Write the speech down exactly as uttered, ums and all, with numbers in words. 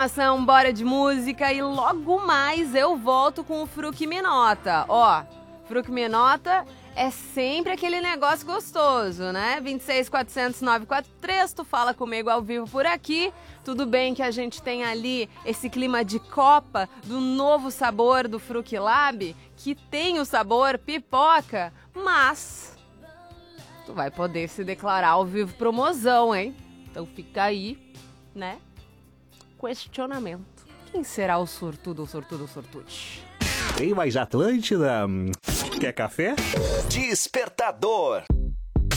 informação, bora de música e logo mais eu volto com o Fruc Minota. Ó, Fruc Minota é sempre aquele negócio gostoso, né? vinte e seis, quatrocentos, nove quatro três, tu fala comigo ao vivo por aqui. Tudo bem que a gente tem ali esse clima de copa do novo sabor do Fruc Lab, que tem o sabor pipoca, mas tu vai poder se declarar ao vivo promozão, hein? Então fica aí, né? Questionamento. Quem será o sortudo, o sortudo, o sortude? Tem mais Atlântida? Quer café? Despertador.